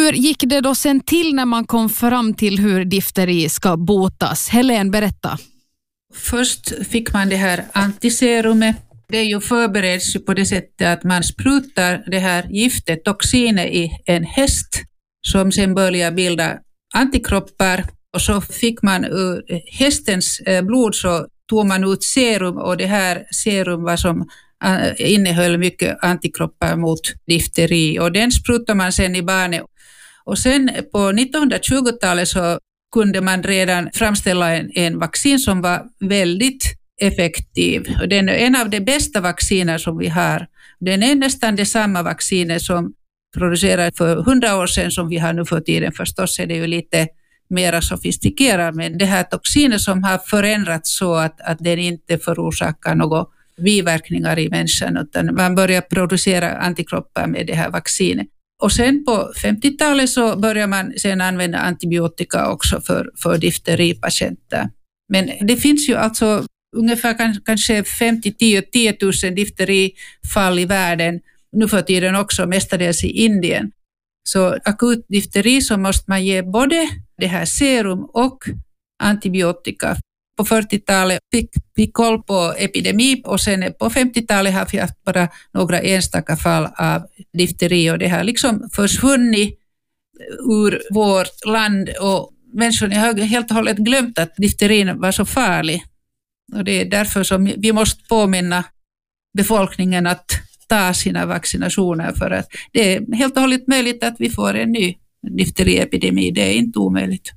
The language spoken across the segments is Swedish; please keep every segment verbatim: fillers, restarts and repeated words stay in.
Hur gick det då sen till när man kom fram till hur difteri ska botas? Helene, berätta. Först fick man det här antiserumet. Det är ju förbereds på det sättet att man sprutar det här giftet, toxinet, i en häst som sen börjar bilda antikroppar. Och så fick man ur hästens blod så tog man ut serum, och det här serum var som innehöll mycket antikroppar mot difteri, och den sprutar man sen i barnet. Och sen på nittonhundratjugotalet så kunde man redan framställa en, en vaccin som var väldigt effektiv. Och den är en av de bästa vacciner som vi har. Den är nästan det samma vacciner som producerades för hundra år sedan som vi har nu för tiden. Förstås är det ju lite mer sofistikerat, men det här toxinet som har förändrats så att, att den inte förorsakar några biverkningar i människan, utan man börjar producera antikroppar med det här vaccinet. Och sen på femtiotalet så börjar man sen använda antibiotika också för, för difteripatienter. Men det finns ju alltså ungefär kanske femtio till tio tusen difterifall i världen nu för tiden också, mestadels i Indien. Så akut difteri så måste man ge både det här serum och antibiotika. På fyrtiotalet fick vi koll på epidemi, och sen på femtiotalet har vi haft bara några enstaka fall av difteri, och det har liksom försvunnit ur vårt land, och människorna har helt och hållet glömt att difterin var så farlig. Och det är därför som vi måste påminna befolkningen att ta sina vaccinationer, för att det är helt och hållet möjligt att vi får en ny difteriepidemi. Det är inte omöjligt.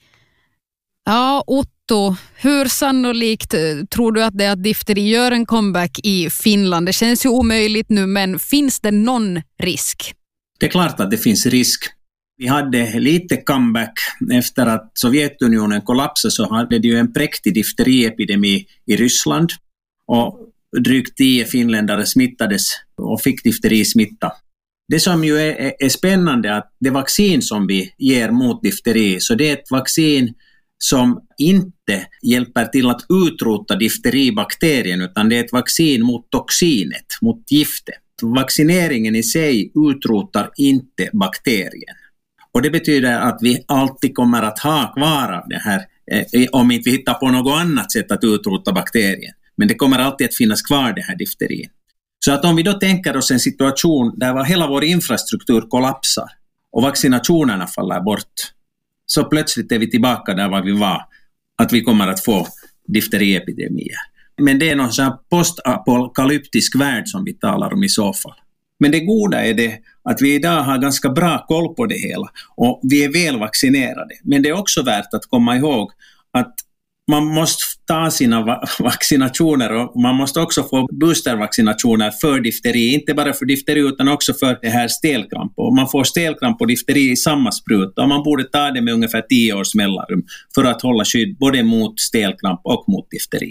Ja, Otto, hur sannolikt tror du att det är att difteri gör en comeback i Finland? Det känns ju omöjligt nu, men finns det någon risk? Det är klart att det finns risk. Vi hade lite comeback efter att Sovjetunionen kollapsade, så hade det ju en präktig difteriepidemi i Ryssland, och drygt tio finländare smittades och fick difterismitta. Det som ju är, är spännande är att det vaccin som vi ger mot difteri, så det är ett vaccin som inte hjälper till att utrota difteribakterien, utan det är ett vaccin mot toxinet, mot giftet. Vaccineringen i sig utrotar inte bakterien. Och det betyder att vi alltid kommer att ha kvar av det här, eh, om inte vi hittar på något annat sätt att utrota bakterien. Men det kommer alltid att finnas kvar det här difterin. Så att om vi då tänker oss en situation där hela vår infrastruktur kollapsar och vaccinationerna faller bort, så plötsligt är vi tillbaka där var vi var, att vi kommer att få difteriepidemier. Men det är någon sån här postapokalyptisk värld som vi talar om i så fall. Men det goda är det att vi idag har ganska bra koll på det hela, och vi är väl vaccinerade. Men det är också värt att komma ihåg att man måste ta sina va- vaccinationer, och man måste också få boostervaccinationer för difteri, inte bara för difteri utan också för det här stelkramp. Och man får stelkramp och difteri i samma spruta, och man borde ta det med ungefär tio års mellanrum för att hålla skydd både mot stelkramp och mot difteri.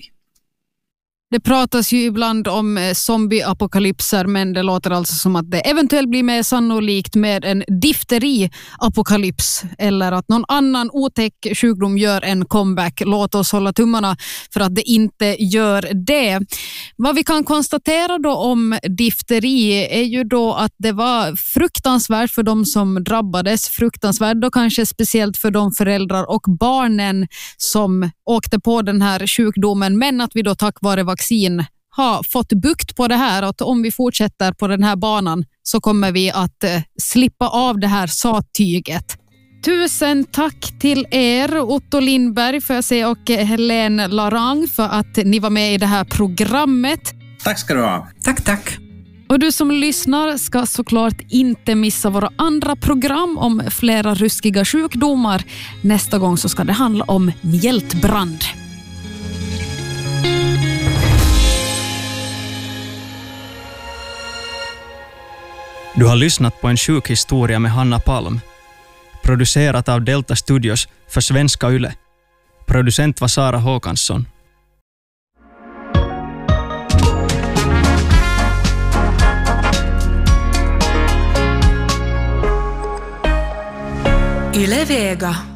Det pratas ju ibland om zombieapokalypser, men det låter alltså som att det eventuellt blir mer sannolikt med en difteriapokalyps, eller att någon annan otäck sjukdom gör en comeback. Låt oss hålla tummarna för att det inte gör det. Vad vi kan konstatera då om difteri är ju då att det var fruktansvärt för de som drabbades, fruktansvärt då kanske speciellt för de föräldrar och barnen som åkte på den här sjukdomen, men att vi då tack vare vaccin har fått bukt på det här, och att om vi fortsätter på den här banan så kommer vi att eh, slippa av det här sattyget. Tusen tack till er, Otto Lindberg för att se, och Helene Larang för att ni var med i det här programmet. Tack ska du ha. Tack, tack. Och du som lyssnar ska såklart inte missa våra andra program om flera ruskiga sjukdomar. Nästa gång så ska det handla om mjältbrand. Du har lyssnat på en sjukhistoria med Hanna Palm. Producerat av Delta Studios för Svenska Yle. Producent var Sara Håkansson. Yle Vega.